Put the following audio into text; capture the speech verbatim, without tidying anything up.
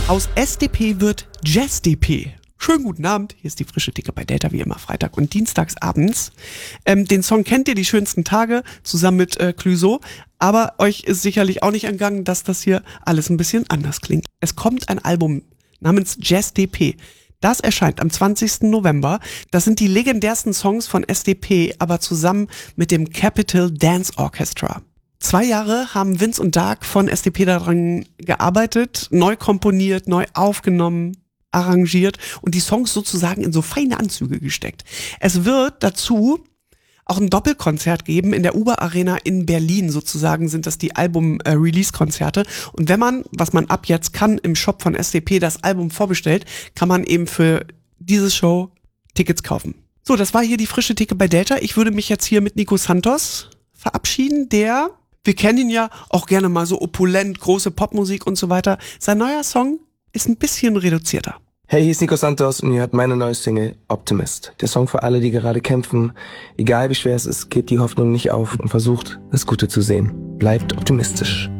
Aus S D P wird Jazz-D P. Schönen guten Abend, hier ist die frische Theke bei Delta, wie immer Freitag und dienstags abends. Ähm, den Song kennt ihr, Die schönsten Tage, zusammen mit äh, Clouseau. Aber euch ist sicherlich auch nicht entgangen, dass das hier alles ein bisschen anders klingt. Es kommt ein Album namens Jazz-D P. Das erscheint am zwanzigsten November. Das sind die legendärsten Songs von S D P, aber zusammen mit dem Capitol Dance Orchestra. Zwei Jahre haben Vince und Dark von S D P daran gearbeitet, neu komponiert, neu aufgenommen, arrangiert und die Songs sozusagen in so feine Anzüge gesteckt. Es wird dazu auch ein Doppelkonzert geben in der Uber Arena in Berlin. Sozusagen sind das die Album-Release-Konzerte. Und wenn man, was man ab jetzt kann, im Shop von S D P das Album vorbestellt, kann man eben für diese Show Tickets kaufen. So, das war hier die frische Theke bei Delta. Ich würde mich jetzt hier mit Nico Santos verabschieden, der, wir kennen ihn ja auch gerne mal so opulent, große Popmusik und so weiter. Sein neuer Song ist ein bisschen reduzierter. Hey, hier ist Nico Santos und ihr hört meine neue Single Optimist. Der Song für alle, die gerade kämpfen. Egal wie schwer es ist, gebt die Hoffnung nicht auf und versucht, das Gute zu sehen. Bleibt optimistisch.